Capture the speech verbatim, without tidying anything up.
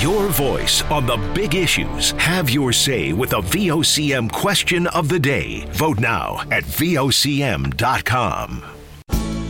Your voice on the big issues. Have your say with a V O C M question of the day. Vote now at V O C M dot com.